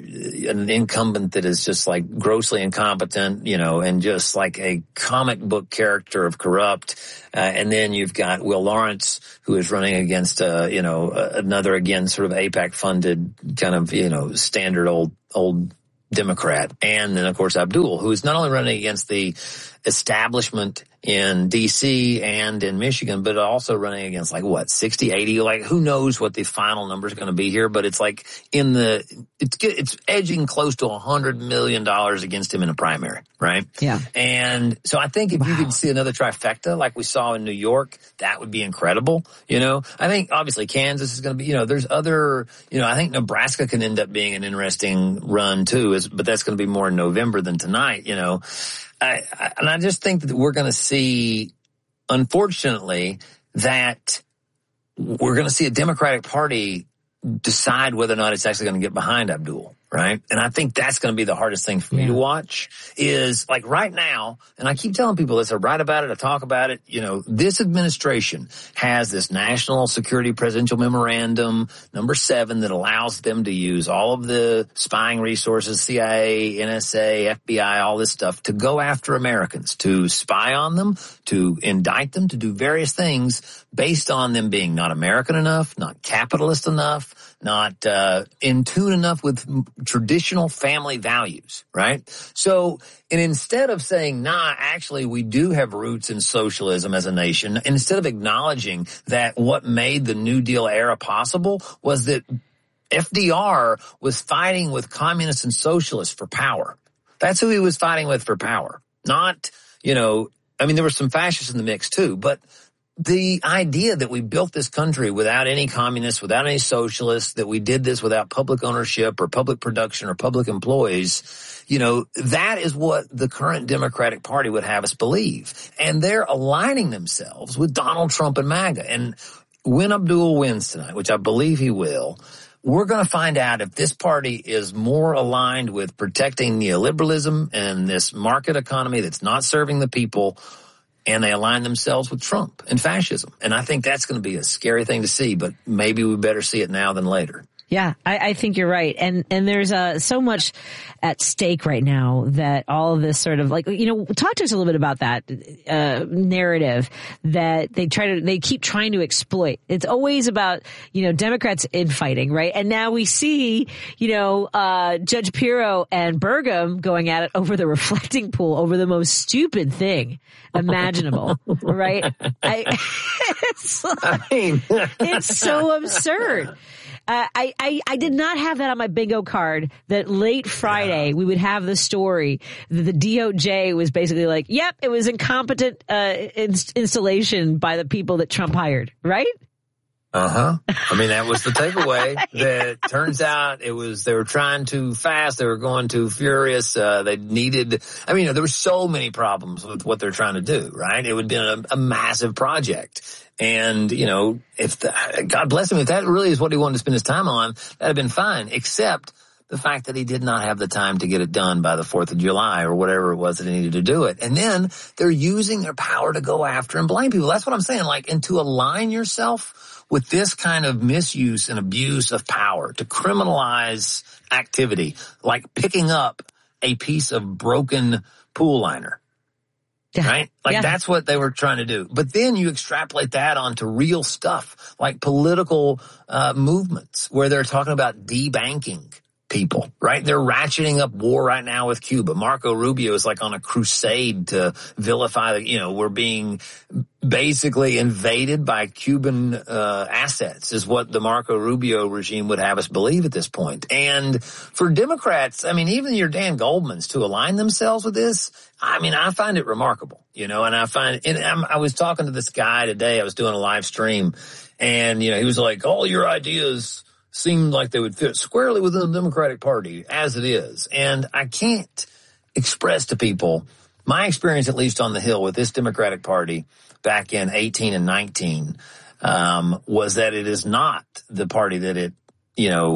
an incumbent that is just like grossly incompetent, you know, and just like a comic book character of corrupt. Uh, and then you've got Will Lawrence, who is running against, uh, you know, another, again, sort of AIPAC-funded kind of, you know, standard old old Democrat. And then, of course, Abdul, who is not only running against the establishment in D C and in Michigan, but also running against like what, sixty, eighty, like who knows what the final number is going to be here, but it's like in the, it's, it's edging close to a hundred million dollars against him in a primary, right? Yeah. And so I think if wow. you could see another trifecta like we saw in New York, that would be incredible. You know, I think obviously Kansas is going to be, you know, there's other, you know, I think Nebraska can end up being an interesting run too, is, but that's going to be more in November than tonight, you know. I, I, and I just think that we're going to see, unfortunately, that we're going to see a Democratic Party decide whether or not it's actually going to get behind Abdul, right? And I think that's going to be the hardest thing for yeah. me to watch is like right now, and I keep telling people this, I write about it, I talk about it, you know, this administration has this National Security Presidential Memorandum, number seven, that allows them to use all of the spying resources, C I A, N S A, F B I, all this stuff to go after Americans, to spy on them, to indict them, to do various things based on them being not American enough, not capitalist enough, not uh, in tune enough with traditional family values, right? So, and instead of saying, nah, actually we do have roots in socialism as a nation, instead of acknowledging that what made the New Deal era possible was that F D R was fighting with communists and socialists for power. That's who he was fighting with for power. Not, you know, I mean, there were some fascists in the mix too, but the idea that we built this country without any communists, without any socialists, that we did this without public ownership or public production or public employees, you know, that is what the current Democratic Party would have us believe. And they're aligning themselves with Donald Trump and MAGA. And when Abdul wins tonight, which I believe he will, we're going to find out if this party is more aligned with protecting neoliberalism and this market economy that's not serving the people, and they align themselves with Trump and fascism. And I think that's going to be a scary thing to see, but maybe we better see it now than later. Yeah, I, I think you're right. And, and there's uh, so much at stake right now that all of this sort of like, you know, talk to us a little bit about that uh, narrative that they try to, they keep trying to exploit. It's always about, you know, Democrats infighting, right? And now we see, you know, uh, Judge Pirro and Burgum going at it over the reflecting pool, over the most stupid thing imaginable, right? I, it's, like, I mean, it's so absurd. Uh, I, I, I did not have that on my bingo card that late Friday yeah. we would have the story that the D O J was basically like, yep, it was incompetent uh, inst- installation by the people that Trump hired, right? Uh-huh. I mean, that was the takeaway. That turns out it was, they were trying too fast. They were going too furious. Uh, they needed, I mean, there were so many problems with what they're trying to do, right? It would have been a, a massive project. And, you know, if the, God bless him, if that really is what he wanted to spend his time on, that'd have been fine, except the fact that he did not have the time to get it done by the fourth of July or whatever it was that he needed to do it. And then they're using their power to go after and blame people. That's what I'm saying. Like, and to align yourself with this kind of misuse and abuse of power, to criminalize activity, like picking up a piece of broken pool liner. Yeah. Right? Like yeah. that's what they were trying to do. But then you extrapolate that onto real stuff, like political uh movements where they're talking about debanking people, right? They're ratcheting up war right now with Cuba. Marco Rubio is like on a crusade to vilify the, you know, we're being basically invaded by Cuban uh assets is what the Marco Rubio regime would have us believe at this point. And for Democrats, I mean, even your Dan Goldmans to align themselves with this, I mean, I find it remarkable, you know, and I find, and I'm, I was talking to this guy today, I was doing a live stream, and, you know, he was like, all your ideas seemed like they would fit squarely within the Democratic Party as it is. And I can't express to people my experience, at least on the Hill, with this Democratic Party back in eighteen and nineteen, um, was that it is not the party that it, you know,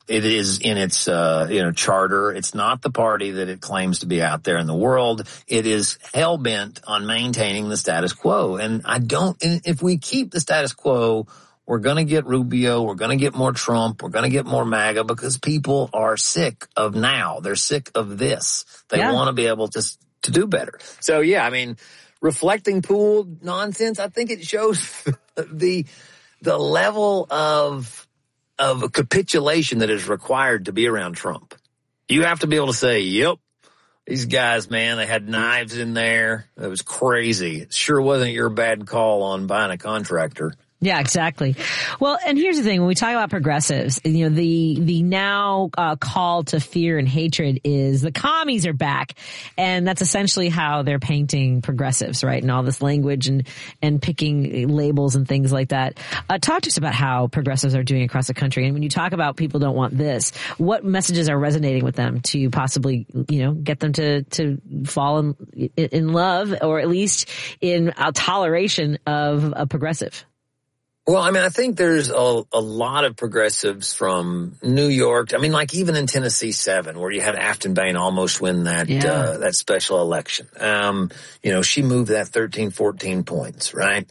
it is in its, uh, you know, charter. It's not the party that it claims to be out there in the world. It is hell-bent on maintaining the status quo. And I don't, if we keep the status quo, we're going to get Rubio. We're going to get more Trump. We're going to get more MAGA because people are sick of now. They're sick of this. They Yeah. want to be able to, to do better. So, yeah, I mean, reflecting pooled nonsense, I think it shows the, the level of, of a capitulation that is required to be around Trump. You have to be able to say, yep, these guys, man, they had knives in there. It was crazy. It sure wasn't your bad call on buying a contractor. Yeah, exactly. Well, and here's the thing. When we talk about progressives, you know, the, the now uh, call to fear and hatred is the commies are back. And that's essentially how they're painting progressives, right? And all this language and, and picking labels and things like that. Uh, talk to us about how progressives are doing across the country. And when you talk about people don't want this, what messages are resonating with them to possibly, you know, get them to, to fall in, in love or at least in a toleration of a progressive? Well, I mean, I think there's a, a lot of progressives from New York. I mean, like even in Tennessee seven, where you had Afton Bain almost win that, yeah. uh, that special election. Um, you know, she moved that thirteen, fourteen points, right?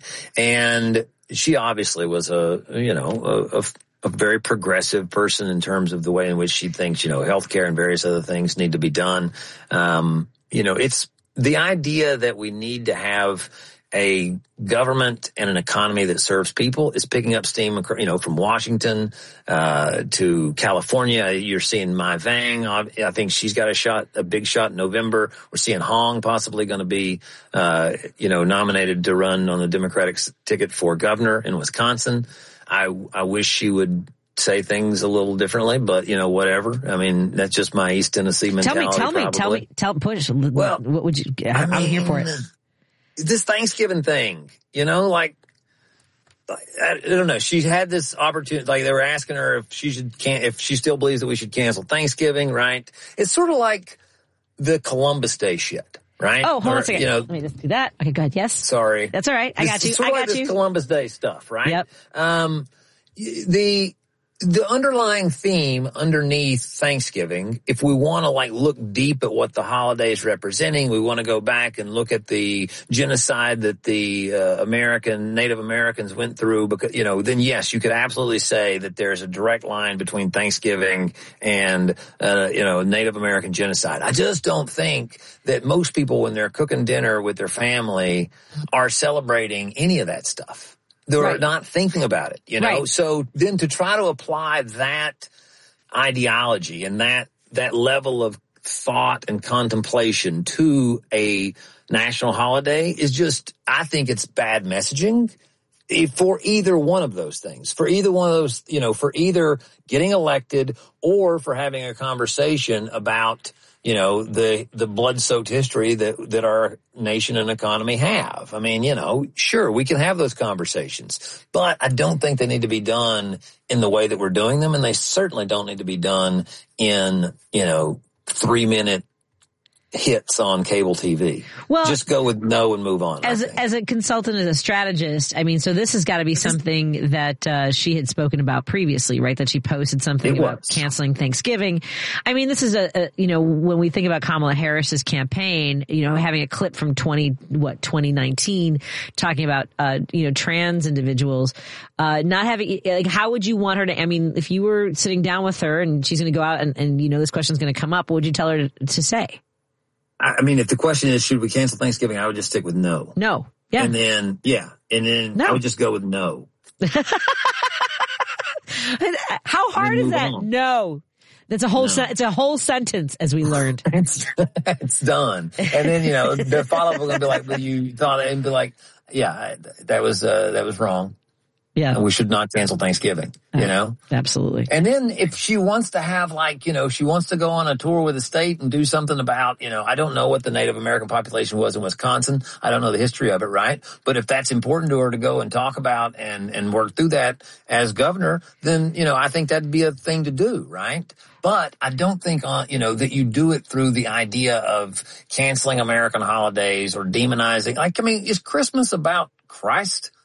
And she obviously was a, you know, a, a a very progressive person in terms of the way in which she thinks, you know, healthcare and various other things need to be done. Um, you know, it's the idea that we need to have a government and an economy that serves people is picking up steam, you know, from Washington, uh, to California. You're seeing Mai Vang. I think she's got a shot, a big shot in November. We're seeing Hong possibly going to be, uh, you know, nominated to run on the Democratic ticket for governor in Wisconsin. I, I wish she would say things a little differently, but you know, whatever. I mean, that's just my East Tennessee mentality. Tell me, tell probably. me, tell me, tell, push. Well, what would you, I'm I mean, here for it. This Thanksgiving thing, you know, like, I don't know. She had this opportunity, like they were asking her if she should can if she still believes that we should cancel Thanksgiving, right? It's sort of like the Columbus Day shit, right? Oh, hold or, on a second. You know, let me just do that. Okay, go ahead. Yes. Sorry. That's all right. I got you. It's sort I of got like you. This Columbus Day stuff, right? Yep. Um, the, The underlying theme underneath Thanksgiving, if we want to like look deep at what the holiday is representing, we want to go back and look at the genocide that the uh, American, Native Americans went through, because, you know, then yes, you could absolutely say that there's a direct line between Thanksgiving and, uh, you know, Native American genocide. I just don't think that most people, when they're cooking dinner with their family, are celebrating any of that stuff. They're right. not thinking about it, you know? Right. So then to try to apply that ideology and that, that level of thought and contemplation to a national holiday is just, I think it's bad messaging for either one of those things, for either one of those, you know, for either getting elected or for having a conversation about, you know, the, the blood-soaked history that, that our nation and economy have. I mean, you know, sure, we can have those conversations, but I don't think they need to be done in the way that we're doing them. And they certainly don't need to be done in, you know, three minute hits on cable T V. Well, just go with no and move on. As as a consultant, as a strategist, I mean, so this has got to be something that uh, she had spoken about previously, right? That she posted something it about was. canceling Thanksgiving. I mean, this is a, a you know, when we think about Kamala Harris's campaign, you know, having a clip from twenty what twenty nineteen talking about uh, you know, trans individuals, uh, not having like, how would you want her to? I mean, if you were sitting down with her and she's going to go out and, and you know this question's going to come up, what would you tell her to, to say? I mean, if the question is, should we cancel Thanksgiving, I would just stick with no. No. Yeah. And then, yeah. And then no. I would just go with no. How hard is that? On. No. That's a whole, no. se- it's a whole sentence, as we learned. it's, it's done. And then, you know, the follow-up is going to be like, well, you thought it, and be like, yeah, that was, uh, that was wrong. Yeah. And we should not cancel Thanksgiving, you know? Absolutely. And then if she wants to have like, you know, she wants to go on a tour with the state and do something about, you know, I don't know what the Native American population was in Wisconsin. I don't know the history of it, right? But if that's important to her to go and talk about and, and work through that as governor, then, you know, I think that'd be a thing to do, right? But I don't think, uh, you know, that you do it through the idea of canceling American holidays or demonizing. Like, I mean, is Christmas about Christ?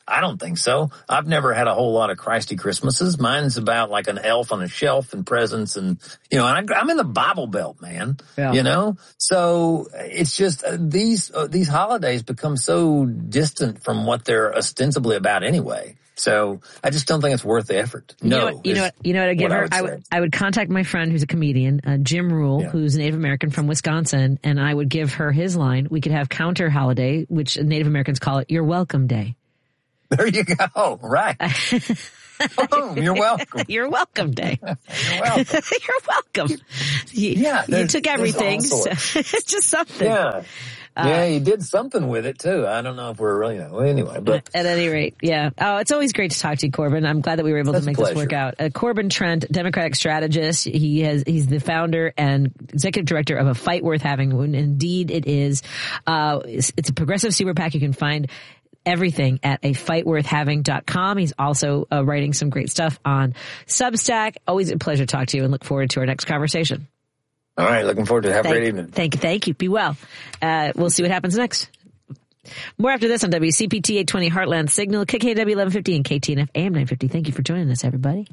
I don't think so. I've never had a whole lot of Christy Christmases. Mine's about like an elf on a shelf and presents and, you know, and I, I'm in the Bible Belt, man, yeah. you know? So it's just uh, these, uh, these holidays become so distant from what they're ostensibly about anyway. So I just don't think it's worth the effort. No. You know what, you know what, you know what I'd give her? I would, I would, I would contact my friend who's a comedian, uh, Jim Rule, yeah. who's Native American from Wisconsin, and I would give her his line. We could have counter holiday, which Native Americans call it your welcome day. There you go. Right. Oh, you're welcome. You're welcome day. You're welcome. You're welcome. You, yeah. You took everything. So it's just something. Yeah. Uh, yeah, you did something with it too. I don't know if we're really, you know, well, anyway, but. At any rate, yeah. Oh, it's always great to talk to you, Corbin. I'm glad that we were able to make this work out. Uh, Corbin Trent, Democratic strategist. He has, he's the founder and executive director of A Fight Worth Having. And indeed it is. Uh, it's, it's a progressive super PAC. You can find everything at a fight worth having dot com. He's also uh, writing some great stuff on Substack. Always a pleasure to talk to you and look forward to our next conversation. All right. Looking forward to it. Have thank, a great evening. Thank you. Thank you. Be well. Uh, we'll see what happens next. More after this on W C P T eight twenty Heartland Signal, K K W eleven fifty and K T N F A M nine fifty. Thank you for joining us, everybody.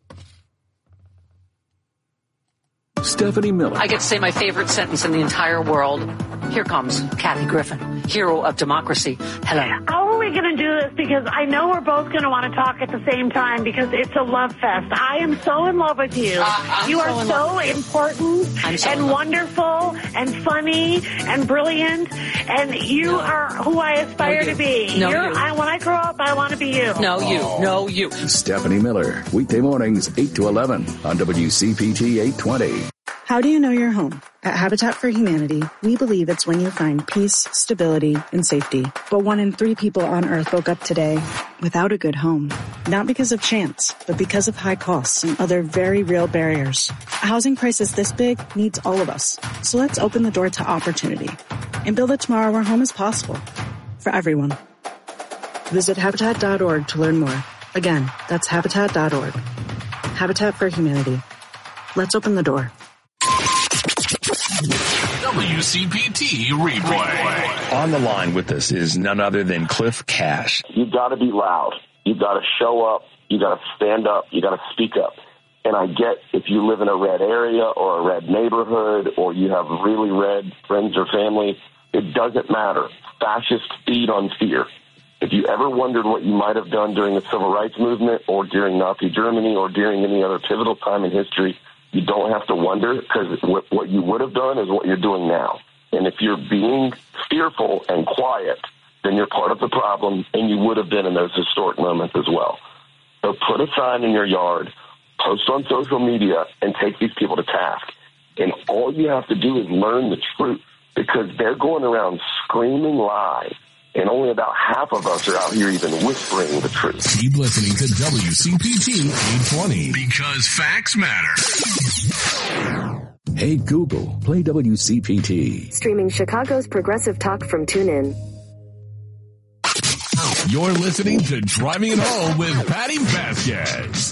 Stephanie Miller. I get to say my favorite sentence in the entire world. Here comes Kathy Griffin, hero of democracy. Hello. How are we going to do this? Because I know we're both going to want to talk at the same time because it's a love fest. I am so in love with you. Uh, you are so, so important so and wonderful and funny and brilliant. And you no. are who I aspire no, to be. No, You're, you. I, when I grow up, I want to be you. No, you. No, you. Stephanie Miller, weekday mornings, eight to eleven on W C P T eight twenty. How do you know you're home? At Habitat for Humanity, we believe it's when you find peace, stability, and safety. But one in three people on Earth woke up today without a good home. Not because of chance, but because of high costs and other very real barriers. A housing crisis this big needs all of us. So let's open the door to opportunity and build a tomorrow where home is possible for everyone. Visit Habitat dot org to learn more. Again, that's Habitat dot org. Habitat for Humanity. Let's open the door. W C P T replay. On the line with us is none other than Cliff Cash. You got to be loud. You got to show up. You got to stand up. You got to speak up. And I get if you live in a red area or a red neighborhood or you have really red friends or family, it doesn't matter. Fascists feed on fear. If you ever wondered what you might have done during the civil rights movement or during Nazi Germany or during any other pivotal time in history, you don't have to wonder because what you would have done is what you're doing now. And if you're being fearful and quiet, then you're part of the problem, and you would have been in those historic moments as well. So put a sign in your yard, post on social media, and take these people to task. And all you have to do is learn the truth because they're going around screaming lies. And only about half of us are out here even whispering the truth. Keep listening to W C P T eight twenty because facts matter. Hey Google, play W C P T. Streaming Chicago's progressive talk from TuneIn. You're listening to Driving It Home with Patty Vasquez.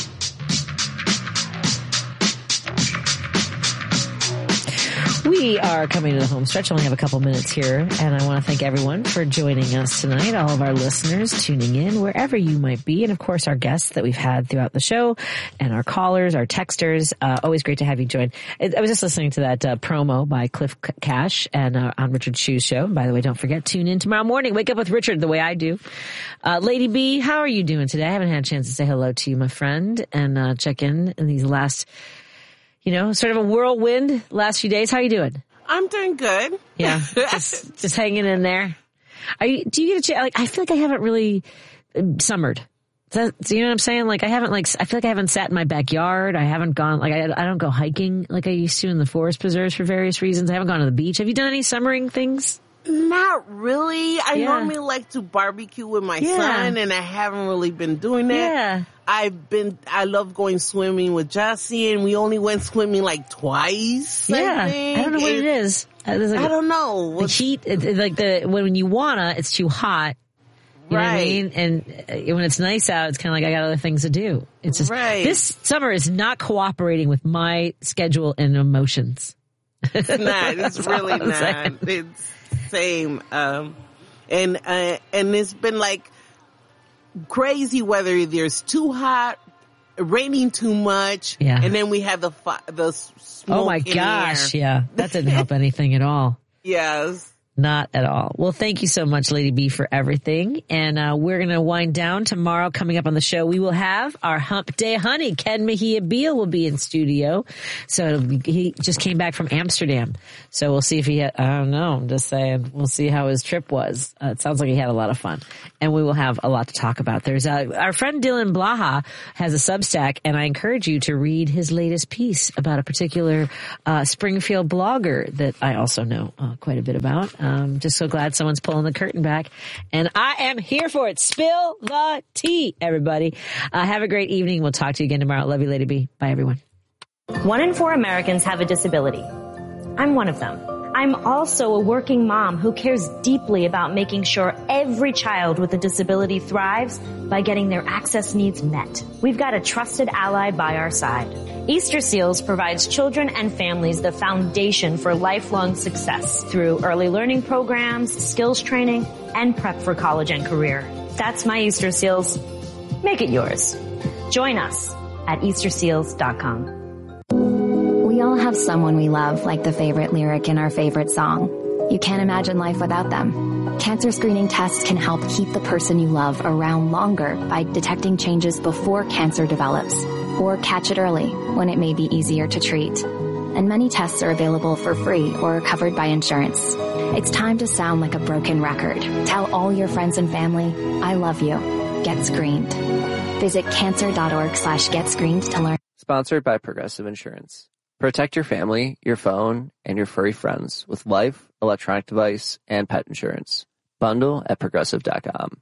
We are coming to the home stretch. I only have a couple minutes here, and I want to thank everyone for joining us tonight, all of our listeners tuning in, wherever you might be, and of course our guests that we've had throughout the show, and our callers, our texters. Uh, always great to have you join. I was just listening to that uh, promo by Cliff Cash and uh, on Richard Shue's show. By the way, don't forget, tune in tomorrow morning. Wake up with Richard the way I do. Uh, Lady B, how are you doing today? I haven't had a chance to say hello to you, my friend, and uh, check in in these last... You know, sort of a whirlwind last few days. How are you doing? I'm doing good. Yeah, just, just hanging in there. Are you? Do you get a chance? Like, I feel like I haven't really summered. That, do you know what I'm saying? Like, I haven't like. I feel like I haven't sat in my backyard. I haven't gone. Like, I, I don't go hiking like I used to in the forest preserves for various reasons. I haven't gone to the beach. Have you done any summering things? Not really. I Yeah. normally like to barbecue with my Yeah. son, and I haven't really been doing that. Yeah. I've been, I love going swimming with Jesse, and we only went swimming like twice. Yeah, I think. I don't know what it is. Uh, there's like I a- don't know. The heat, it, it, like the when you wanna, it's too hot. You know what I Right. mean? And uh, when it's nice out, it's kind of like I got other things to do. It's just Right. this summer is not cooperating with my schedule and emotions. It's not. It's That's all really I'm not. saying. It's same. Um, and uh, and it's been like crazy weather. Either it's too hot, raining too much, yeah. and then we have the fi- the smoke. Oh my in gosh, the air. yeah, that didn't help anything at all. Yes. Not at all. Well, thank you so much, Lady B, for everything. And uh, we're going to wind down tomorrow. Coming up on the show, we will have our Hump Day Honey. Ken Mejia Beal will be in studio. So it'll be, he just came back from Amsterdam. So we'll see if he had, I don't know, I'm just saying, we'll see how his trip was. Uh, it sounds like he had a lot of fun. And we will have a lot to talk about. There's uh, our friend Dylan Blaha has a Substack, and I encourage you to read his latest piece about a particular uh, Springfield blogger that I also know uh, quite a bit about. Um, just so glad someone's pulling the curtain back, and I am here for it. Spill the tea, everybody. Uh, have a great evening. We'll talk to you again tomorrow. Love you, Lady B. Bye, everyone. One in four Americans have a disability. I'm one of them. I'm also a working mom who cares deeply about making sure every child with a disability thrives by getting their access needs met. We've got a trusted ally by our side. Easter Seals provides children and families the foundation for lifelong success through early learning programs, skills training, and prep for college and career. That's my Easter Seals. Make it yours. Join us at Easter Seals dot com. We all have someone we love, like the favorite lyric in our favorite song. You can't imagine life without them. Cancer screening tests can help keep the person you love around longer by detecting changes before cancer develops, or catch it early when it may be easier to treat. And many tests are available for free or covered by insurance. It's time to sound like a broken record. Tell all your friends and family, I love you. Get screened. Visit cancer.org slash get screened to learn. Sponsored by Progressive Insurance. Protect your family, your phone, and your furry friends with life, electronic device, and pet insurance. Bundle at progressive dot com.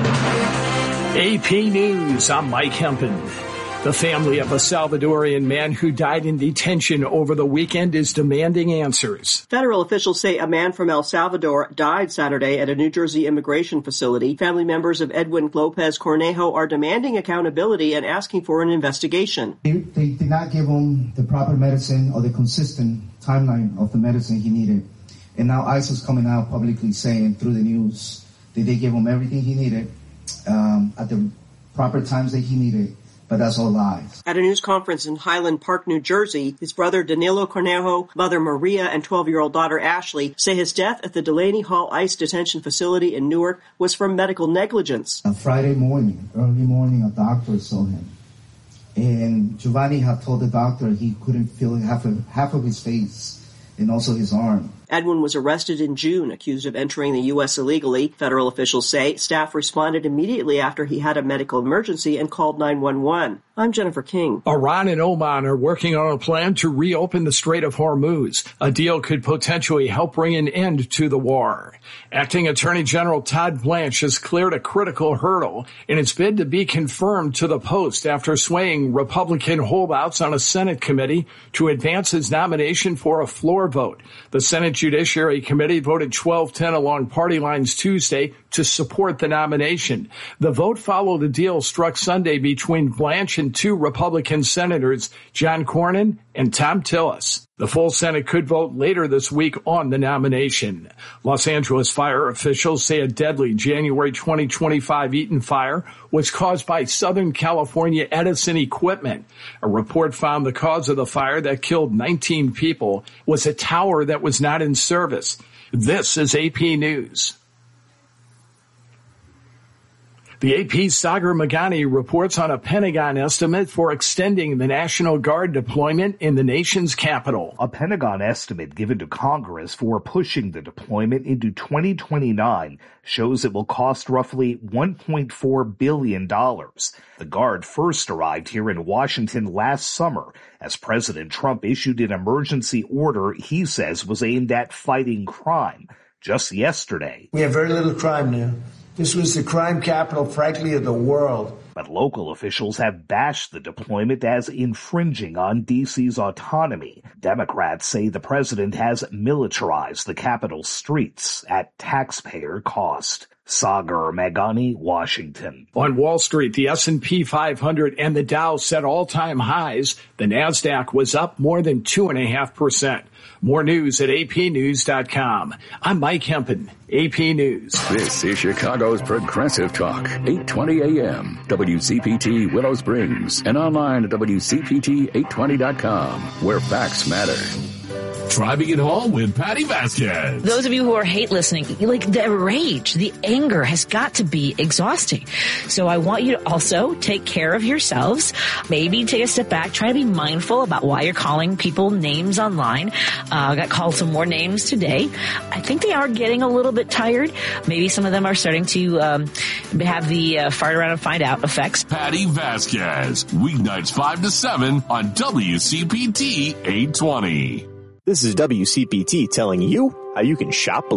A P News, I'm Mike Hempen. The family of a Salvadorian man who died in detention over the weekend is demanding answers. Federal officials say a man from El Salvador died Saturday at a New Jersey immigration facility. Family members of Edwin Lopez Cornejo are demanding accountability and asking for an investigation. They, they did not give him the proper medicine or the consistent timeline of the medicine he needed. And now ICE is coming out publicly saying through the news that they gave him everything he needed um, at the proper times that he needed. But that's all lies. At a news conference in Highland Park, New Jersey, his brother Danilo Cornejo, mother Maria, and twelve-year-old daughter Ashley say his death at the Delaney Hall ICE detention facility in Newark was from medical negligence. On Friday morning, early morning, a doctor saw him. And Giovanni had told the doctor he couldn't feel half of, half of his face and also his arm. Edwin was arrested in June, accused of entering the U S illegally. Federal officials say staff responded immediately after he had a medical emergency and called nine one one. I'm Jennifer King. Iran and Oman are working on a plan to reopen the Strait of Hormuz. A deal could potentially help bring an end to the war. Acting Attorney General Todd Blanche has cleared a critical hurdle in its bid to be confirmed to the post after swaying Republican holdouts on a Senate committee to advance his nomination for a floor vote. The Senate Judiciary Committee voted twelve ten along party lines Tuesday to support the nomination. The vote followed a deal struck Sunday between Blanche and two Republican senators, John Cornyn and Tom Tillis. The full Senate could vote later this week on the nomination. Los Angeles fire officials say a deadly January twenty twenty-five Eaton fire was caused by Southern California Edison equipment. A report found the cause of the fire that killed nineteen people was a tower that was not in service. This is A P News. The A P's Sagar Meghani reports on a Pentagon estimate for extending the National Guard deployment in the nation's capital. A Pentagon estimate given to Congress for pushing the deployment into twenty twenty-nine shows it will cost roughly one point four billion dollars. The Guard first arrived here in Washington last summer as President Trump issued an emergency order he says was aimed at fighting crime. Just yesterday, we have very little crime now. This was the crime capital, frankly, of the world. But local officials have bashed the deployment as infringing on D C's autonomy. Democrats say the president has militarized the capital's streets at taxpayer cost. Sagar Meghani, Washington. On Wall Street, the S and P five hundred and the Dow set all-time highs. The NASDAQ was up more than two point five percent. More news at A P news dot com. I'm Mike Hempen, A P News. This is Chicago's Progressive Talk, eight twenty A M, W C P T Willow Springs, and online at W C P T eight twenty dot com, where facts matter. Driving it home with Patty Vasquez. Those of you who are hate listening, like the rage, the anger has got to be exhausting. So I want you to also take care of yourselves. Maybe take a step back. Try to be mindful about why you're calling people names online. I uh, got called some more names today. I think they are getting a little bit tired. Maybe some of them are starting to um, have the uh, fart around and find out effects. Patty Vasquez, weeknights five to seven on W C P T eight twenty. This is W C P T telling you how you can shop